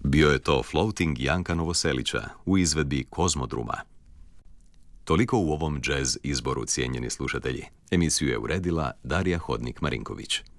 Bio je to Floating Janka Novoselića u izvedbi Kozmodruma. Toliko u ovom jazz izboru, cijenjeni slušatelji. Emisiju je uredila Darija Hodnik-Marinković.